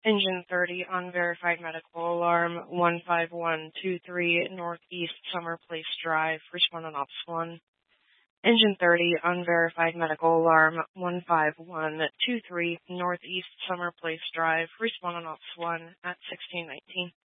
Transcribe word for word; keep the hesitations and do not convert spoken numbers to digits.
Engine thirty, unverified medical alarm, one five one two three Northeast Summer Place Drive, respond on Ops one. Engine thirty, unverified medical alarm, one five one two three Northeast Summer Place Drive, respond on Ops one at sixteen nineteen.